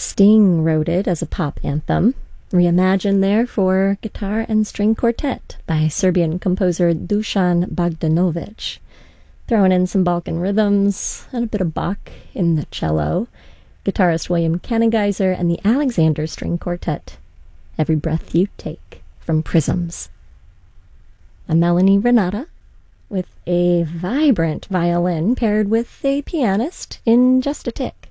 Sting wrote it as a pop anthem, reimagined there for guitar and string quartet by Serbian composer Dusan Bogdanovic, throwing in some Balkan rhythms and a bit of Bach in the cello, guitarist William Kanengeiser and the Alexander String Quartet, Every Breath You Take, from Prisms. I'm Melanie Renata, with a vibrant violin paired with a pianist in just a tick.